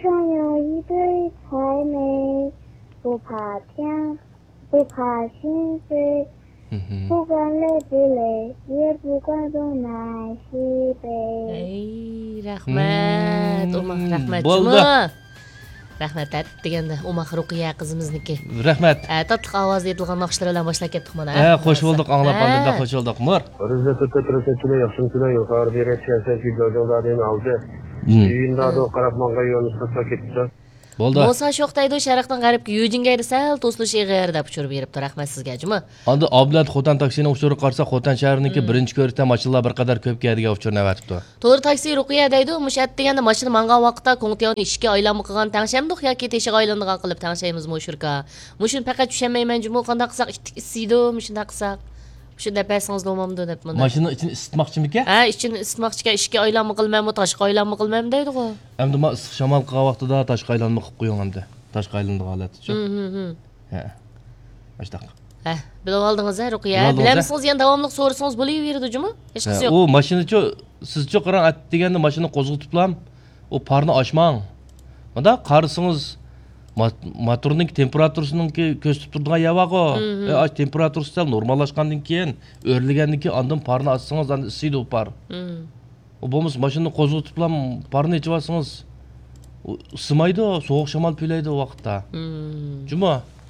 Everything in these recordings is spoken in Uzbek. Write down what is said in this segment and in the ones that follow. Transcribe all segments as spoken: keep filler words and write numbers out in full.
上有一对才美，不怕天，不怕心碎，不管累不累，也不管东南西北。 Ey, rahmat. Umar, rahmat. Bo'ldi. Rahmat deganda Umar Ruqiya qizimizniki. Rahmat. Tatliq ovozda aytilgan naqshlar bilan boshlab ketdik mana. Ha, xush bo'ldik, anglab qoldik, xush bo'ldik. Umar. Rizqi turishchilar yaxshiliklar yuqori berayotgansa videolarni oldi. Uyinda qarab manga yo'nalishga ketdi. Bo'ldi. Musa sho'xtaydi sharqdan g'arbga yujingaydi sal to'silish eg'ir deb uchirib beribdi. Rahmat sizga, juma. Endi Ablat Xotan taksini uchirib qarsa, Xotan shahriniki birinchi ko'rikda mashinalar bir qadar ko'p keladigan uchirni avatibdi. To'g'ri taksi Ruqiya deydi, mushat deganda mashina mangan vaqtda Kontiyoni ishga aylanma qilgan tangshamdiq yoki teshik aylandigan qilib tangshaymiz mushurka. Mushin faqat tushunmayman, juma qanday qilsak isitdi, mushunda qilsak. Shunda pasangiz bo'lmamdi deb mana. Mashina ichini isitmoqchimikan? Ha, ichini isitmoqchiga ishga aylanma qilmaymi, tashqa aylanma qilmaymi deydi-ku. Endi men issiq shamol qilgan vaqtida tashqa aylanma qilib qo'ying endi. Tashqa aylandigan holatda-chi. Ha. Ashta. Ha, bilib oldingiz, Ruqiya. Bilamisiz, yana davomli so'rasangiz bo'laveradi, juma? Hech qisi yo'q. U mashinachi sizchi qarang at deganda mashina qo'zg'atiblam, u parni ochmang. Bunda qarisingiz motorning temperaturasining ko'rsatib turadigan yavaqo. E, och temperaturasi sal normallashgandan keyin, o'rlagandan keyin ondan parni ochsangiz, endi isiydi u par. U bo'lmasa mashina qo'zg'atiblam, parni ichib olsangiz, isimaydi, sovuq shamol piylaydi u vaqtda. Juma.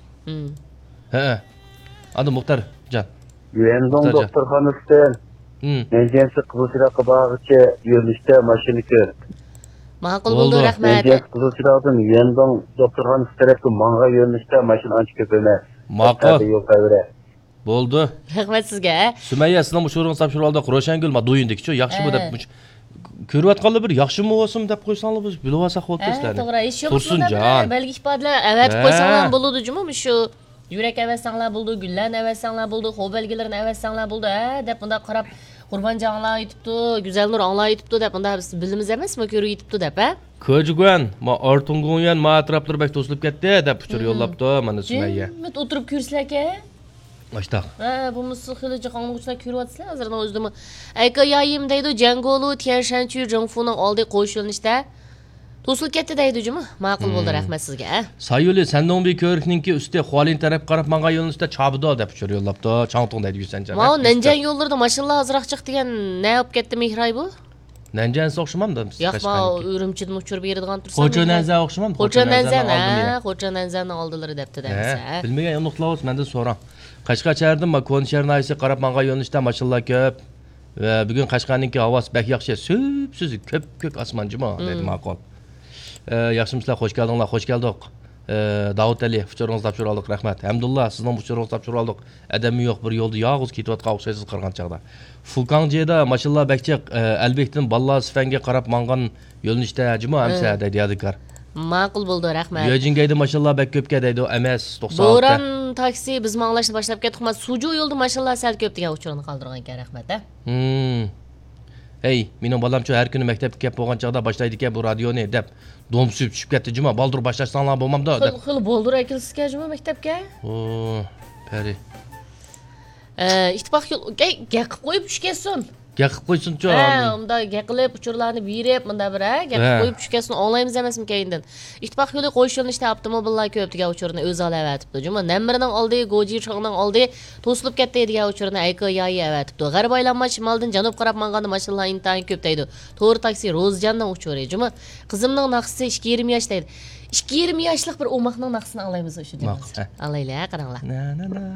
Ha. Adi Muxtar jon. Yendong doktorxonasidan Menjensi Qizilchiroqqa boruvchi yo'nalishda mashina ko'rdi. Ma'qul bo'ldi, rahmat. Menjensi Qizilchiroqdan Yendong doktorxonasi tarafga manga yo'nalishda mashina ancha ko'p emas. Ma'qul. Yo'qavra. Bo'ldi. Rahmat sizga. Sumayya sizning mushuringiz topshirib oldi. Ro'shangul ma do'yindik-chi, yaxshi bu deb ko'rayotganlar bir yaxshi bo'lsin deb qo'ysanglar biz bilib olsak bo'ldi sizlar. To'g'ri, ish yo'q. Tursunjon. Balki ifodalar avatib qo'ysanglar bo'ladi, juma shu. Yurak avatsanglar bo'ldi, gullarni avatsanglar bo'ldi, xo'p belgilarni avatsanglar bo'ldi, ha deb bunda qarab Qurbanjonlar aytibdi, Go'zalnur anglar aytibdi deb bunda biz bilimiz emasmi, ko'rib aytibdi deb, ha? Ko'jgan, ma ortungunyan ma atroflar bak to'silib ketdi deb uchur yo'llabdi mana Sumayya. Jimit o'tirib ko'rsizlar-ka? Ashta. Ha, bu musulxili jahonguchilar ko'ryapsizlar, hozirdan o'zimni ayqa yayim deydi, Jangolu Tianshanchu Jongfuning oldi qo'shilishda to'silib ketdi deydi juma. Ma'qul bo'ldi, rahmat sizga. Sayuli sendan bir ko'rikninki usti Xolin taraf qarab menga yo'lnishda chobdo deb uchur yo'llabdi. Changtong deydi Yusanjon. Ma Nanjan yo'llarida mashinalar ozroq chiq degan ne olib ketdi Mehray bu? Nanjan o'xshamamda siz yo'q, ma Urumchidan uchirib beradigan tursa. Xo'ja Nanzan o'xshamamda. Xo'ja Nanzan, ha, Xo'ja Nanzanni oldilari debdi deysiz, ha. Bilmagan yo'qlar mendan so'rang. Qashqachardan ma Konshernaysi qarab menga yo'lnishda mashinalar ko'p. Va bugun Qashqarninki havosi bak yaxshi, sup-sup ko'p-ko'k osmonjima dedi ma'qul. Yaxshimizlar, xush keldinglar, xush keldik. Davud Ali, uchuringizni topshirib oldik, rahmat. Hamdullah, sizning uchuringizni topshirib oldik. Adami yo'q bir yo'lda yolg'iz ketayotgan o'xshaysiz qirg'an chaqda. Fulkanjeda mashinalar bakchiq Albekdan Ballar Sifanga qarab mangan yo'lnishda juma amsa deydi Yadikar. Ma'qul bo'ldi, rahmat. Yojingayda mashinalar bak ko'pga deydi, emas to'qson olti. Bo'ron taksi biz manglashni boshlab ketdik, men Suju yo'lda mashinalar sal ko'p degan uchurini qoldirgan ekan, rahmat, ha. Hmm. Hey, mening bolamchi har kuni maktabga kelib bo'lgan chaqda boshlaydi ekan bu radioni deb domsib tushib ketdi juma. Baldur boshlashsanglar bo'lmamda deb. Xil Baldur akilsizga juma maktabga? O, pari. Eh, ittifoq yo'l, gap qo'yib tushgansin. Gap qo'ysin-chi. Ha, unda gap qilib uchurlarni berib, bunda bir ha, gap qo'yib tushgansin, onlaymiz emasmi keyindan. Ittifoq yo'li qo'yishilishda avtomobillar ko'p degan uchurni o'zi olavatibdi. Juma Namrining oldi, Goji Chog'ning oldi to'silib ketdi degan uchurni ayqa yoyi avatibdi. G'arb aylanma shimoldan janub qarab manganda mashinalar intayin ko'p deydi. To'g'ri taksi Rozjandan uchuri. Juma qizimning naqsi ikki yarim yosh deydi. ikki yarim yoshlik bir o'maqning naqsini olaymiz o'sha deymiz. Alaylar, qaranglar. Na na na.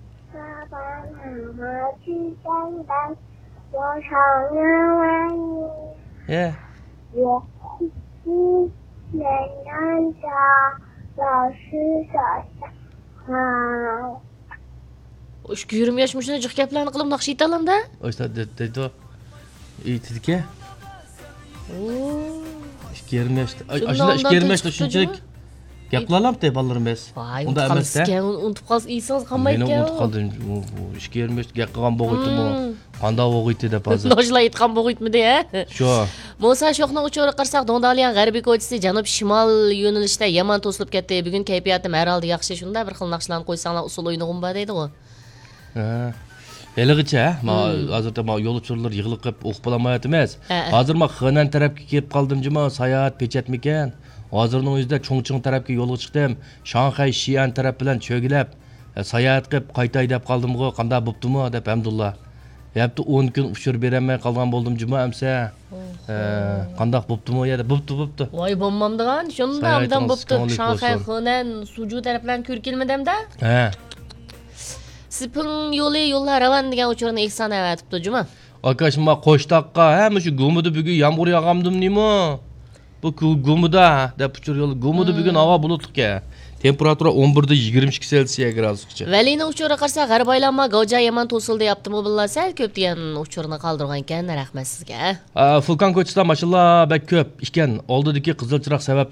多少人问你， Yeah. 也许没人家老师小小好。 ikki yarim yosh mushuni jiq gaplarni qilib naqsh aytalamda. O'sha dedi. Aytdiki. Oo. ikki yarim yosh. Ashula ikki yarim yoshda shunchalik gap qilalam deb bolalarım biz. Unda emas-da. Unutib qolsa isingiz qanday ekan? Men unutib qoldim. ikki yarim yoshda gap qilgan bo'g'itmi? Qanday bo'g'itdi deb hozir. Nojla aytgan bo'g'itmidi, ha? Shu. Musa sho'xni uchuri qarsak Dondaliyan g'arbiy ko'chasi janub shimol yo'nalishda Yaman to'silib ketdi. Bugun kayfiyatim har holda yaxshi. Shunda bir xil naqshlarni qo'ysanglar usul o'ynag'um bor deydi-ku. Ha. Eligicha, ma hozirda ma yo'l uchurlar yig'ilib qilib o'qib olamayapti emas. Hozir ma Xanan tarafga kelib qoldim juma, sayohat pechatmikan. Hozirning o'zida Chongqing tarafga yo'lga chiqdim. Shanxay, Xi'an taraf bilan cho'gilab, sayohat qilib qaytay deb qoldim-ku, qanday bo'ptimi deb Hamdullah. Yapti o'n kun uchur berolmay qolgan bo'ldim juma amsa. Qanday bo'ptimi ya deb bo'pti bo'pti. Voy bo'lmamdigan, shunda hamdan bo'pti. Shanxay, Henan, Suju tarafdan ko'r kelmadimda. He. Siping yo'li yo'llar ravan degan uchurni Ihson avatibdi juma. Akashma qo'shtaqqa, ha, shu Gumida bugun yomg'ir yog'amdim nima? Bu Gumida deb uchur yo'l Gumida bugun havo bulutliga. Temperatura o'n birda yigirma ikki Selsiya gradusgacha. Valini uchuri qarsa g'arb aylanma Goja Yaman to'sildi yaptimi billah sal ko'p degan uchurni qoldirgan ekan, rahmat sizga. Vulkan ko'chasida mashallah bak ko'p ekan. Oldidagi qizil chiroq sababli